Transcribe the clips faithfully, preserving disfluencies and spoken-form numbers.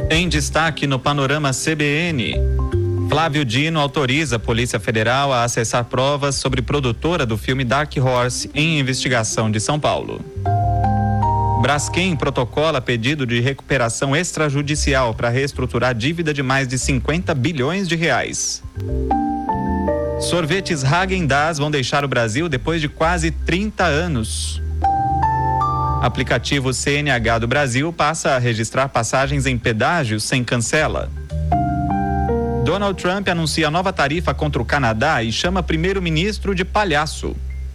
Em destaque no Panorama C B N, Flávio Dino autoriza a Polícia Federal a acessar provas sobre produtora do filme Dark Horse em investigação de São Paulo. Braskem protocola pedido de recuperação extrajudicial para reestruturar dívida de mais de cinquenta bilhões de reais. Sorvetes Häagen-Dazs vão deixar o Brasil depois de quase trinta anos. Aplicativo C N H do Brasil passa a registrar passagens em pedágios sem cancela. Donald Trump anuncia nova tarifa contra o Canadá e chama primeiro-ministro de palhaço.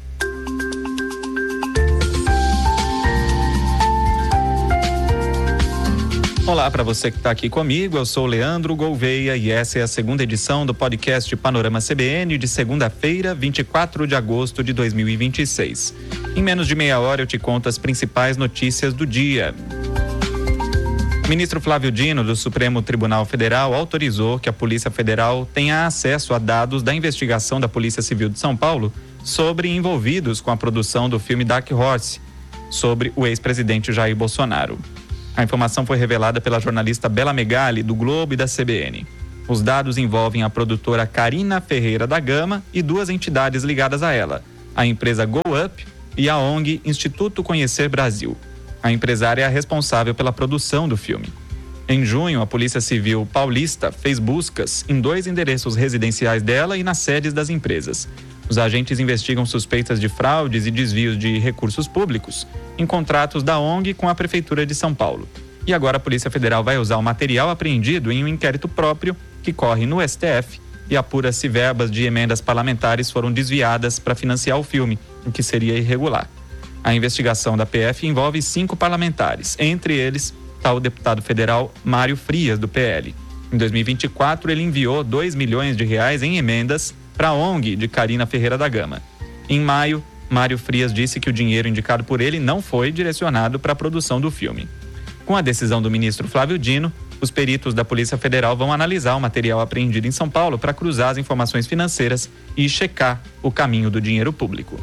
Olá para você que está aqui comigo, eu sou Leandro Gouveia e essa é a segunda edição do podcast Panorama C B N de segunda-feira, vinte e quatro de agosto de dois mil e vinte e seis. Em menos de meia hora eu te conto as principais notícias do dia. O ministro Flávio Dino, do Supremo Tribunal Federal, autorizou que a Polícia Federal tenha acesso a dados da investigação da Polícia Civil de São Paulo sobre envolvidos com a produção do filme Dark Horse, sobre o ex-presidente Jair Bolsonaro. A informação foi revelada pela jornalista Bela Megali, do Globo e da C B N. Os dados envolvem a produtora Carina Ferreira da Gama e duas entidades ligadas a ela, a empresa Go Up e a O N G Instituto Conhecer Brasil. A empresária é a responsável pela produção do filme. Em junho, a Polícia Civil Paulista fez buscas em dois endereços residenciais dela e nas sedes das empresas. Os agentes investigam suspeitas de fraudes e desvios de recursos públicos em contratos da O N G com a Prefeitura de São Paulo. E agora a Polícia Federal vai usar o material apreendido em um inquérito próprio que corre no S T F e apura se verbas de emendas parlamentares foram desviadas para financiar o filme, o que seria irregular. A investigação da P F envolve cinco parlamentares, entre eles está o deputado federal Mário Frias, do P L. Em dois mil e vinte e quatro, ele enviou dois milhões de reais em emendas para a O N G de Carina Ferreira da Gama. Em maio, Mário Frias disse que o dinheiro indicado por ele não foi direcionado para a produção do filme. Com a decisão do ministro Flávio Dino, os peritos da Polícia Federal vão analisar o material apreendido em São Paulo para cruzar as informações financeiras e checar o caminho do dinheiro público.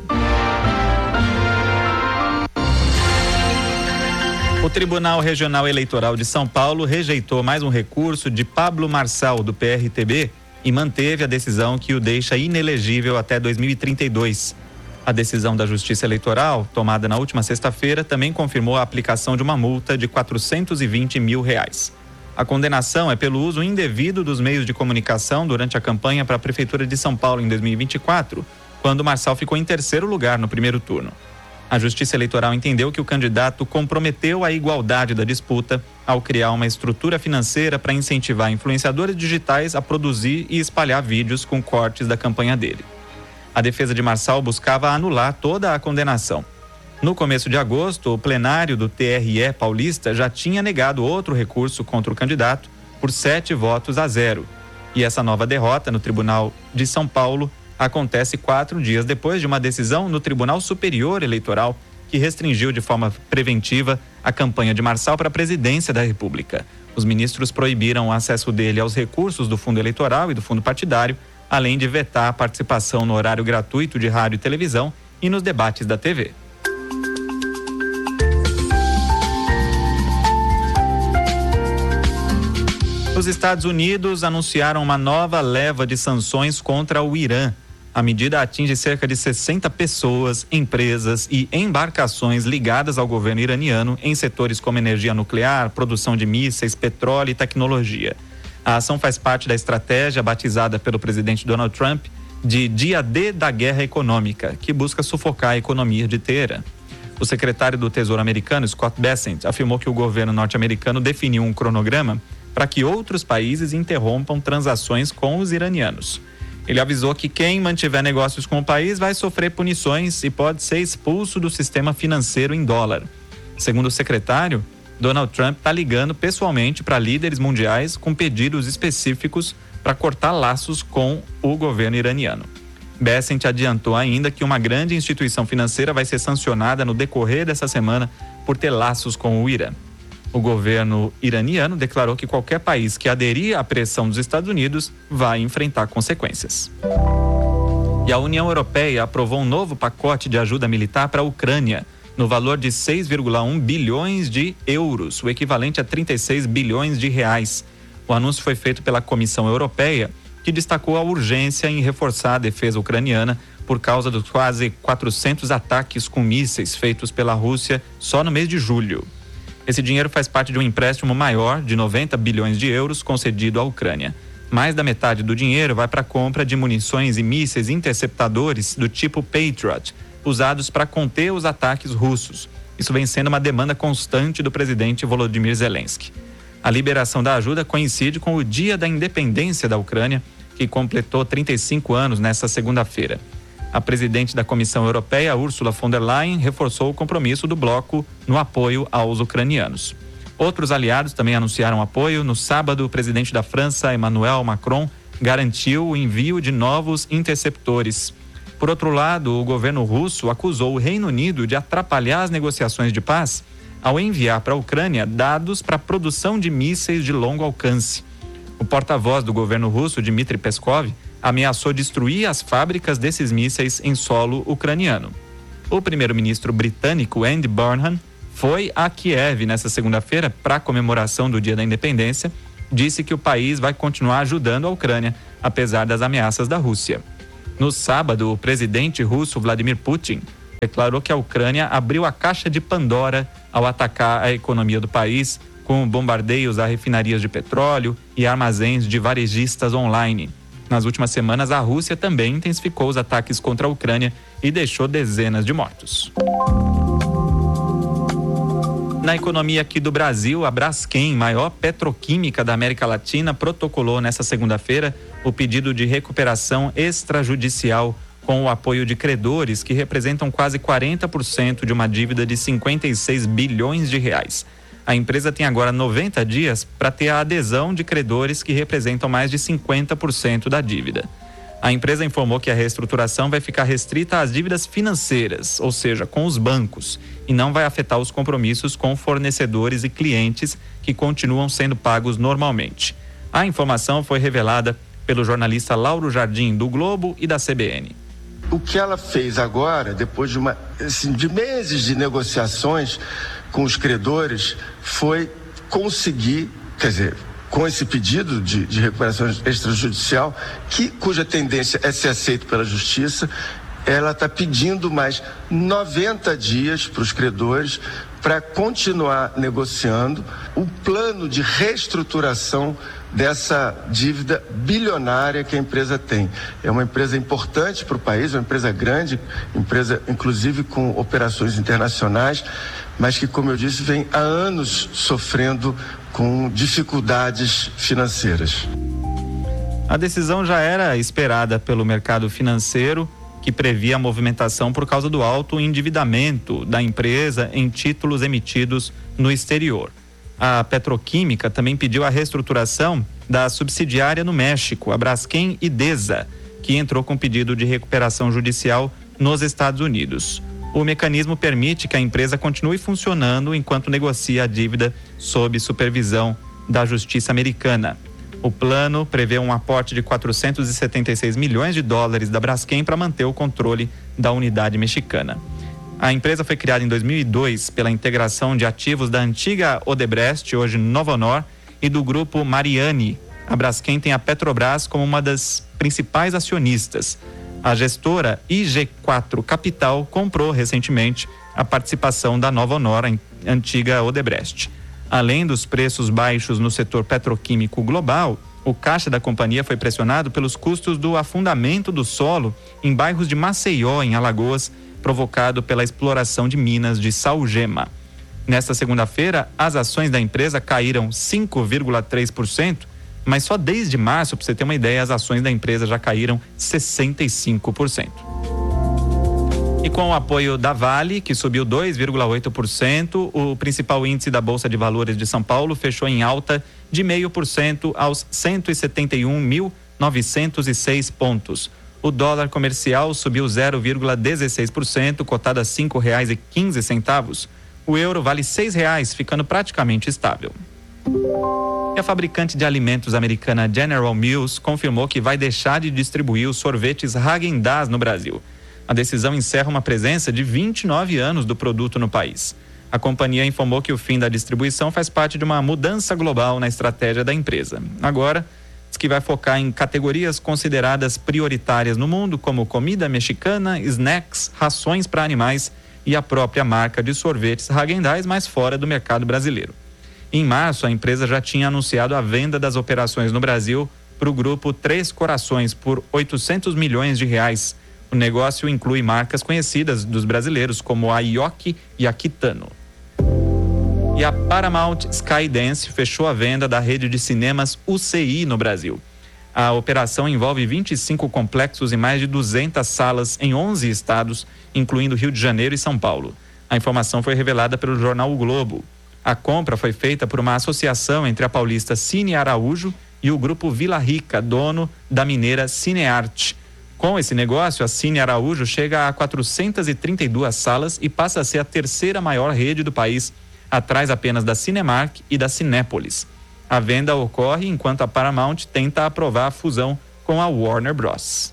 O Tribunal Regional Eleitoral de São Paulo rejeitou mais um recurso de Pablo Marçal, do P R T B, e manteve a decisão que o deixa inelegível até dois mil e trinta e dois. A decisão da Justiça Eleitoral, tomada na última sexta-feira, também confirmou a aplicação de uma multa de quatrocentos e vinte mil reais. A condenação é pelo uso indevido dos meios de comunicação durante a campanha para a Prefeitura de São Paulo em dois mil e vinte e quatro, quando Marçal ficou em terceiro lugar no primeiro turno. A Justiça Eleitoral entendeu que o candidato comprometeu a igualdade da disputa ao criar uma estrutura financeira para incentivar influenciadores digitais a produzir e espalhar vídeos com cortes da campanha dele. A defesa de Marçal buscava anular toda a condenação. No começo de agosto, o plenário do T R E paulista já tinha negado outro recurso contra o candidato por sete votos a zero. E essa nova derrota no Tribunal de São Paulo acontece quatro dias depois de uma decisão no Tribunal Superior Eleitoral que restringiu de forma preventiva a campanha de Marçal para a presidência da República. Os ministros proibiram o acesso dele aos recursos do fundo eleitoral e do fundo partidário, além de vetar a participação no horário gratuito de rádio e televisão e nos debates da T V. Os Estados Unidos anunciaram uma nova leva de sanções contra o Irã. A medida atinge cerca de sessenta pessoas, empresas e embarcações ligadas ao governo iraniano em setores como energia nuclear, produção de mísseis, petróleo e tecnologia. A ação faz parte da estratégia batizada pelo presidente Donald Trump de Dia D da Guerra Econômica, que busca sufocar a economia de Teherã. O secretário do Tesouro americano, Scott Bessent, afirmou que o governo norte-americano definiu um cronograma para que outros países interrompam transações com os iranianos. Ele avisou que quem mantiver negócios com o país vai sofrer punições e pode ser expulso do sistema financeiro em dólar. Segundo o secretário, Donald Trump está ligando pessoalmente para líderes mundiais com pedidos específicos para cortar laços com o governo iraniano. Bessent adiantou ainda que uma grande instituição financeira vai ser sancionada no decorrer dessa semana por ter laços com o Irã. O governo iraniano declarou que qualquer país que aderir à pressão dos Estados Unidos vai enfrentar consequências. E a União Europeia aprovou um novo pacote de ajuda militar para a Ucrânia. no valor de seis vírgula um bilhões de euros, o equivalente a trinta e seis bilhões de reais. O anúncio foi feito pela Comissão Europeia, que destacou a urgência em reforçar a defesa ucraniana por causa dos quase quatrocentos ataques com mísseis feitos pela Rússia só no mês de julho. Esse dinheiro faz parte de um empréstimo maior de noventa bilhões de euros concedido à Ucrânia. Mais da metade do dinheiro vai para a compra de munições e mísseis interceptadores do tipo Patriot, usados para conter os ataques russos. Isso vem sendo uma demanda constante do presidente Volodymyr Zelensky. A liberação da ajuda coincide com o Dia da Independência da Ucrânia, que completou trinta e cinco anos nesta segunda-feira. A presidente da Comissão Europeia, Ursula von der Leyen, reforçou o compromisso do bloco no apoio aos ucranianos. Outros aliados também anunciaram apoio. No sábado, o presidente da França, Emmanuel Macron, garantiu o envio de novos interceptores. Por outro lado, o governo russo acusou o Reino Unido de atrapalhar as negociações de paz ao enviar para a Ucrânia dados para a produção de mísseis de longo alcance. O porta-voz do governo russo, Dmitry Peskov, ameaçou destruir as fábricas desses mísseis em solo ucraniano. O primeiro-ministro britânico, Andy Burnham, foi a Kiev nesta segunda-feira para a comemoração do Dia da Independência. Disse que o país vai continuar ajudando a Ucrânia, apesar das ameaças da Rússia. No sábado, o presidente russo Vladimir Putin declarou que a Ucrânia abriu a caixa de Pandora ao atacar a economia do país, com bombardeios a refinarias de petróleo e armazéns de varejistas online. Nas últimas semanas, a Rússia também intensificou os ataques contra a Ucrânia e deixou dezenas de mortos. Na economia aqui do Brasil, a Braskem, maior petroquímica da América Latina, protocolou nesta segunda-feira o pedido de recuperação extrajudicial com o apoio de credores que representam quase quarenta por cento de uma dívida de cinquenta e seis bilhões de reais. A empresa tem agora noventa dias para ter a adesão de credores que representam mais de cinquenta por cento da dívida. A empresa informou que a reestruturação vai ficar restrita às dívidas financeiras, ou seja, com os bancos, e não vai afetar os compromissos com fornecedores e clientes que continuam sendo pagos normalmente. A informação foi revelada pelo jornalista Lauro Jardim, do Globo e da C B N. O que ela fez agora, depois de, uma, assim, de meses de negociações com os credores, foi conseguir, quer dizer, com esse pedido de, de recuperação extrajudicial, que, cuja tendência é ser aceito pela Justiça, ela está pedindo mais noventa dias para os credores para continuar negociando o plano de reestruturação dessa dívida bilionária que a empresa tem. É uma empresa importante para o país, uma empresa grande, empresa inclusive com operações internacionais, mas que, como eu disse, vem há anos sofrendo com dificuldades financeiras. A decisão já era esperada pelo mercado financeiro, que previa a movimentação por causa do alto endividamento da empresa em títulos emitidos no exterior. A petroquímica também pediu a reestruturação da subsidiária no México, a Braskem Idesa, que entrou com pedido de recuperação judicial nos Estados Unidos. O mecanismo permite que a empresa continue funcionando enquanto negocia a dívida sob supervisão da Justiça americana. O plano prevê um aporte de quatrocentos e setenta e seis milhões de dólares da Braskem para manter o controle da unidade mexicana. A empresa foi criada em dois mil e dois pela integração de ativos da antiga Odebrecht, hoje Novonor, e do grupo Mariani. A Braskem tem a Petrobras como uma das principais acionistas. A gestora I G quatro Capital comprou recentemente a participação da Novonor, a antiga Odebrecht. Além dos preços baixos no setor petroquímico global, o caixa da companhia foi pressionado pelos custos do afundamento do solo em bairros de Maceió, em Alagoas, provocado pela exploração de minas de salgema. Nesta segunda-feira, as ações da empresa caíram cinco vírgula três por cento, mas só desde março, para você ter uma ideia, as ações da empresa já caíram sessenta e cinco por cento. E com o apoio da Vale, que subiu dois vírgula oito por cento, o principal índice da Bolsa de Valores de São Paulo fechou em alta de zero vírgula cinco por cento aos cento e setenta e um mil novecentos e seis pontos. O dólar comercial subiu zero vírgula dezesseis por cento, cotado a cinco reais e quinze centavos. O euro vale seis reais, ficando praticamente estável. E a fabricante de alimentos americana General Mills confirmou que vai deixar de distribuir os sorvetes Häagen-Dazs no Brasil. A decisão encerra uma presença de vinte e nove anos do produto no país. A companhia informou que o fim da distribuição faz parte de uma mudança global na estratégia da empresa. Agora, diz que vai focar em categorias consideradas prioritárias no mundo, como comida mexicana, snacks, rações para animais e a própria marca de sorvetes Häagen-Dazs, mas fora do mercado brasileiro. Em março, a empresa já tinha anunciado a venda das operações no Brasil para o grupo Três Corações por oitocentos milhões de reais. O negócio inclui marcas conhecidas dos brasileiros, como a Yoki e a Kitano. E a Paramount Skydance fechou a venda da rede de cinemas U C I no Brasil. A operação envolve vinte e cinco complexos e mais de duzentas salas em onze estados, incluindo Rio de Janeiro e São Paulo. A informação foi revelada pelo jornal O Globo. A compra foi feita por uma associação entre a paulista Cine Araújo e o grupo Vila Rica, dono da mineira Cinearte. Com esse negócio, a Cine Araújo chega a quatrocentas e trinta e duas salas e passa a ser a terceira maior rede do país, atrás apenas da Cinemark e da Cinépolis. A venda ocorre enquanto a Paramount tenta aprovar a fusão com a Warner Bros.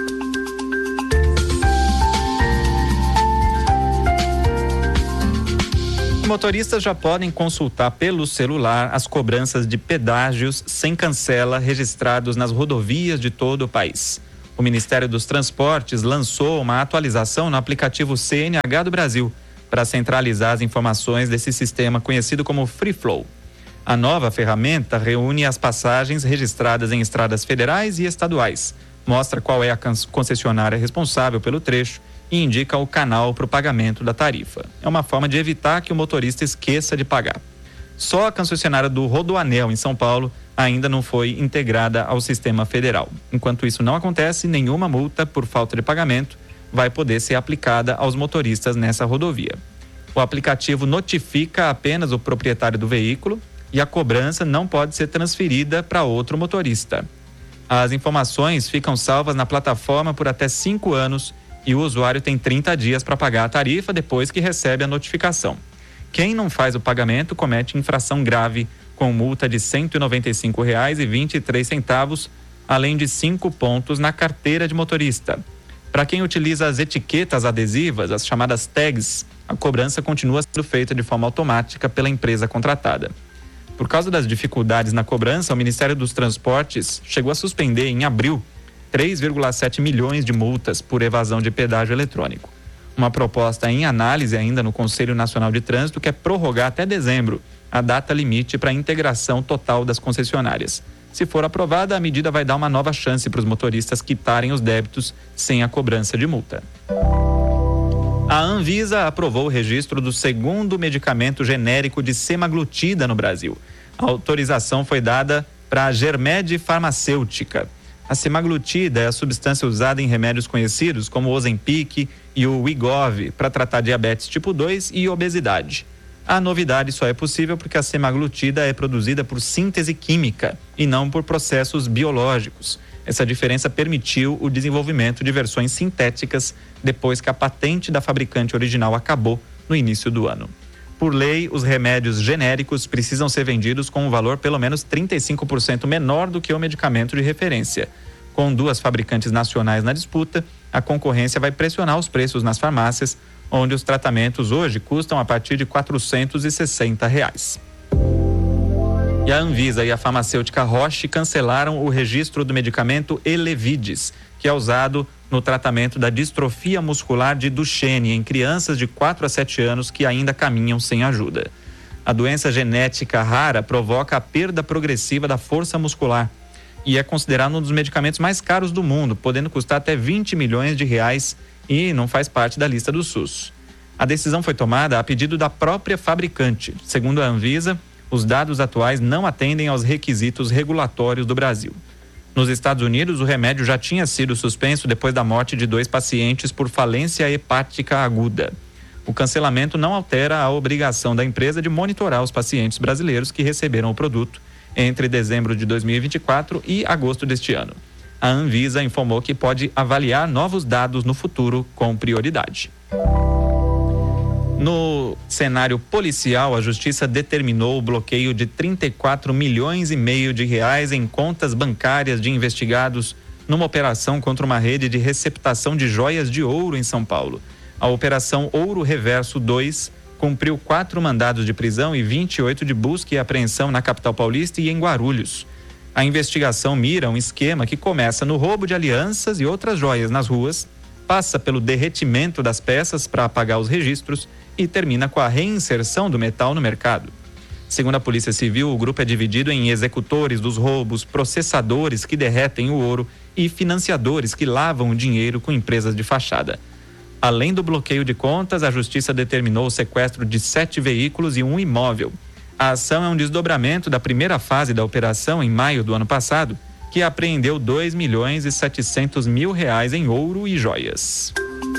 Motoristas já podem consultar pelo celular as cobranças de pedágios sem cancela registrados nas rodovias de todo o país. O Ministério dos Transportes lançou uma atualização no aplicativo C N H do Brasil para centralizar as informações desse sistema conhecido como Free Flow. A nova ferramenta reúne as passagens registradas em estradas federais e estaduais, mostra qual é a concessionária responsável pelo trecho e indica o canal para o pagamento da tarifa. É uma forma de evitar que o motorista esqueça de pagar. Só a concessionária do Rodoanel, em São Paulo, ainda não foi integrada ao sistema federal. Enquanto isso não acontece, nenhuma multa por falta de pagamento vai poder ser aplicada aos motoristas nessa rodovia. O aplicativo notifica apenas o proprietário do veículo e a cobrança não pode ser transferida para outro motorista. As informações ficam salvas na plataforma por até cinco anos e o usuário tem trinta dias para pagar a tarifa depois que recebe a notificação. Quem não faz o pagamento comete infração grave, com multa de cento e noventa e cinco reais e vinte e três centavos, além de cinco pontos na carteira de motorista. Para quem utiliza as etiquetas adesivas, as chamadas tags, a cobrança continua sendo feita de forma automática pela empresa contratada. Por causa das dificuldades na cobrança, o Ministério dos Transportes chegou a suspender em abril três vírgula sete milhões de multas por evasão de pedágio eletrônico. Uma proposta em análise ainda no Conselho Nacional de Trânsito quer prorrogar até dezembro a data limite para a integração total das concessionárias. Se for aprovada, a medida vai dar uma nova chance para os motoristas quitarem os débitos sem a cobrança de multa. A Anvisa aprovou o registro do segundo medicamento genérico de semaglutida no Brasil. A autorização foi dada para a Germed Farmacêutica. A semaglutida é a substância usada em remédios conhecidos como o Ozempic e o Wegovy para tratar diabetes tipo dois e obesidade. A novidade só é possível porque a semaglutida é produzida por síntese química e não por processos biológicos. Essa diferença permitiu o desenvolvimento de versões sintéticas depois que a patente da fabricante original acabou no início do ano. Por lei, os remédios genéricos precisam ser vendidos com um valor pelo menos trinta e cinco por cento menor do que o medicamento de referência. Com duas fabricantes nacionais na disputa, a concorrência vai pressionar os preços nas farmácias, onde os tratamentos hoje custam a partir de quatrocentos e sessenta reais. E a Anvisa e a farmacêutica Roche cancelaram o registro do medicamento Elevidys, que é usado no tratamento da distrofia muscular de Duchenne em crianças de quatro a sete anos que ainda caminham sem ajuda. A doença genética rara provoca a perda progressiva da força muscular e é considerado um dos medicamentos mais caros do mundo, podendo custar até vinte milhões de reais e não faz parte da lista do SUS. A decisão foi tomada a pedido da própria fabricante. Segundo a Anvisa, os dados atuais não atendem aos requisitos regulatórios do Brasil. Nos Estados Unidos, o remédio já tinha sido suspenso depois da morte de dois pacientes por falência hepática aguda. O cancelamento não altera a obrigação da empresa de monitorar os pacientes brasileiros que receberam o produto entre dezembro de dois mil e vinte e quatro e agosto deste ano. A Anvisa informou que pode avaliar novos dados no futuro com prioridade. No cenário policial, a Justiça determinou o bloqueio de trinta e quatro milhões e meio de reais em contas bancárias de investigados numa operação contra uma rede de receptação de joias de ouro em São Paulo. A Operação Ouro Reverso dois cumpriu quatro mandados de prisão e vinte e oito de busca e apreensão na capital paulista e em Guarulhos. A investigação mira um esquema que começa no roubo de alianças e outras joias nas ruas, passa pelo derretimento das peças para apagar os registros e termina com a reinserção do metal no mercado. Segundo a Polícia Civil, o grupo é dividido em executores dos roubos, processadores que derretem o ouro e financiadores que lavam o dinheiro com empresas de fachada. Além do bloqueio de contas, a Justiça determinou o sequestro de sete veículos e um imóvel. A ação é um desdobramento da primeira fase da operação em maio do ano passado, que apreendeu dois milhões e setecentos mil reais em ouro e joias.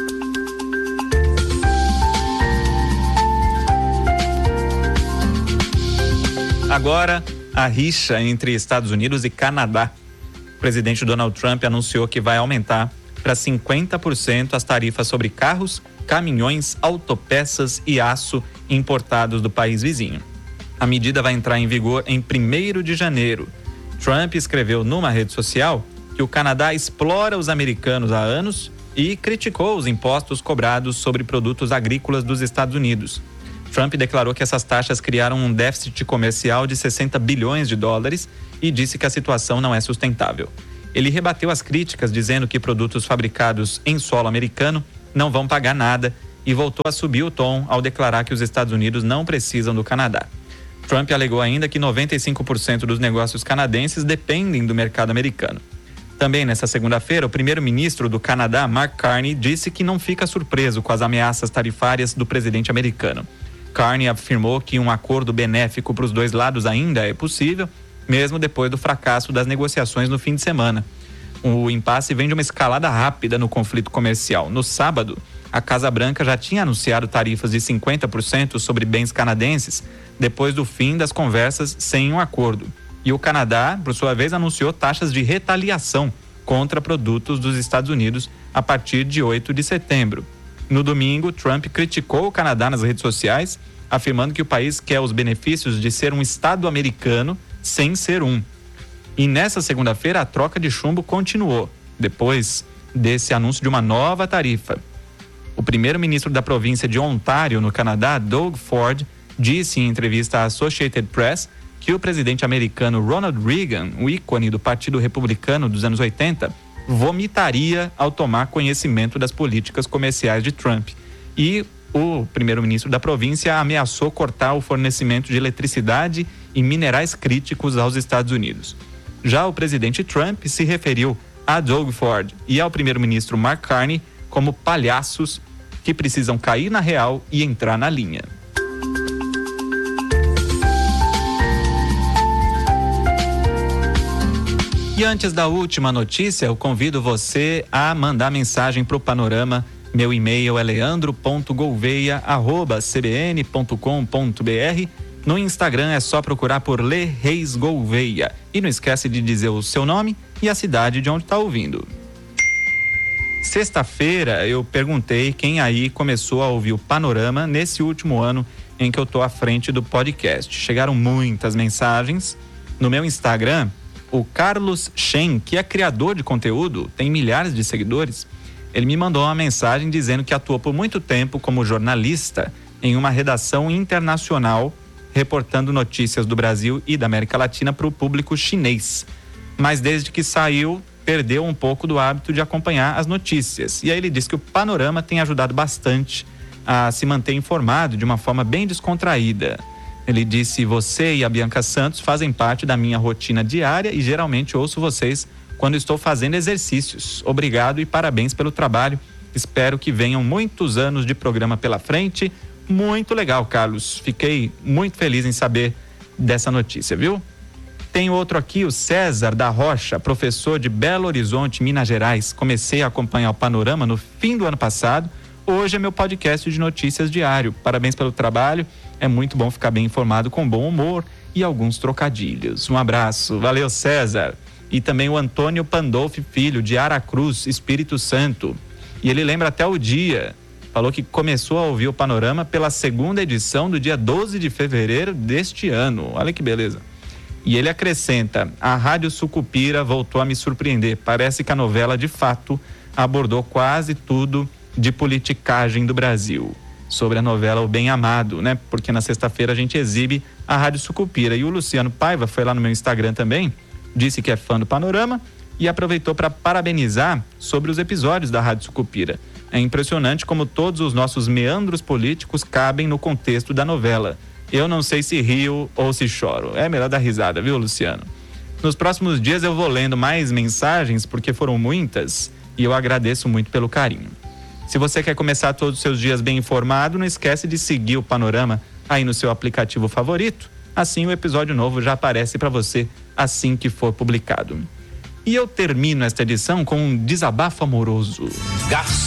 Agora, a rixa entre Estados Unidos e Canadá. O presidente Donald Trump anunciou que vai aumentar para cinquenta por cento as tarifas sobre carros, caminhões, autopeças e aço importados do país vizinho. A medida vai entrar em vigor em primeiro de janeiro. Trump escreveu numa rede social que o Canadá explora os americanos há anos e criticou os impostos cobrados sobre produtos agrícolas dos Estados Unidos. Trump declarou que essas taxas criaram um déficit comercial de sessenta bilhões de dólares e disse que a situação não é sustentável. Ele rebateu as críticas, dizendo que produtos fabricados em solo americano não vão pagar nada e voltou a subir o tom ao declarar que os Estados Unidos não precisam do Canadá. Trump alegou ainda que noventa e cinco por cento dos negócios canadenses dependem do mercado americano. Também nesta segunda-feira, o primeiro-ministro do Canadá, Mark Carney, disse que não fica surpreso com as ameaças tarifárias do presidente americano. Carney afirmou que um acordo benéfico para os dois lados ainda é possível, mesmo depois do fracasso das negociações no fim de semana. O impasse vem de uma escalada rápida no conflito comercial. No sábado, a Casa Branca já tinha anunciado tarifas de cinquenta por cento sobre bens canadenses, depois do fim das conversas sem um acordo. E o Canadá, por sua vez, anunciou taxas de retaliação contra produtos dos Estados Unidos a partir de oito de setembro. No domingo, Trump criticou o Canadá nas redes sociais, afirmando que o país quer os benefícios de ser um Estado americano sem ser um. E nessa segunda-feira, a troca de chumbo continuou, depois desse anúncio de uma nova tarifa. O primeiro-ministro da província de Ontário, no Canadá, Doug Ford, disse em entrevista à Associated Press que o presidente americano Ronald Reagan, o ícone do Partido Republicano dos anos oitenta, vomitaria ao tomar conhecimento das políticas comerciais de Trump. E o primeiro-ministro da província ameaçou cortar o fornecimento de eletricidade e minerais críticos aos Estados Unidos. Já o presidente Trump se referiu a Doug Ford e ao primeiro-ministro Mark Carney como palhaços que precisam cair na real e entrar na linha. E antes da última notícia, eu convido você a mandar mensagem para o Panorama. Meu e-mail é leandro ponto gouveia arroba c b n ponto com ponto b r. No Instagram é só procurar por Le Reis Gouveia. E não esquece de dizer o seu nome e a cidade de onde está ouvindo. Sexta-feira eu perguntei quem aí começou a ouvir o Panorama nesse último ano em que eu estou à frente do podcast. Chegaram muitas mensagens. No meu Instagram, o Carlos Shen, que é criador de conteúdo, tem milhares de seguidores, ele me mandou uma mensagem dizendo que atuou por muito tempo como jornalista em uma redação internacional, reportando notícias do Brasil e da América Latina para o público chinês. Mas desde que saiu, perdeu um pouco do hábito de acompanhar as notícias. E aí ele disse que o Panorama tem ajudado bastante a se manter informado de uma forma bem descontraída. Ele disse: você e a Bianca Santos fazem parte da minha rotina diária e geralmente ouço vocês quando estou fazendo exercícios. Obrigado e parabéns pelo trabalho. Espero que venham muitos anos de programa pela frente. Muito legal, Carlos. Fiquei muito feliz em saber dessa notícia, viu? Tem outro aqui, o César da Rocha, professor de Belo Horizonte, Minas Gerais. Comecei a acompanhar o Panorama no fim do ano passado. Hoje é meu podcast de notícias diário. Parabéns pelo trabalho. É muito bom ficar bem informado com bom humor e alguns trocadilhos. Um abraço. Valeu, César. E também o Antônio Pandolfi Filho, de Aracruz, Espírito Santo. E ele lembra até o dia. Falou que começou a ouvir o Panorama pela segunda edição do dia doze de fevereiro deste ano. Olha que beleza. E ele acrescenta: a Rádio Sucupira voltou a me surpreender. Parece que a novela, de fato, abordou quase tudo de politicagem do Brasil. Sobre a novela O Bem Amado, né? Porque na sexta-feira a gente exibe a Rádio Sucupira. E o Luciano Paiva foi lá no meu Instagram também, disse que é fã do Panorama e aproveitou para parabenizar sobre os episódios da Rádio Sucupira. É impressionante como todos os nossos meandros políticos cabem no contexto da novela. Eu não sei se rio ou se choro. É melhor dar risada, viu, Luciano? Nos próximos dias eu vou lendo mais mensagens, porque foram muitas, e eu agradeço muito pelo carinho. Se você quer começar todos os seus dias bem informado, não esquece de seguir o Panorama aí no seu aplicativo favorito. Assim o episódio novo já aparece para você assim que for publicado. E eu termino esta edição com um desabafo amoroso. Garçom.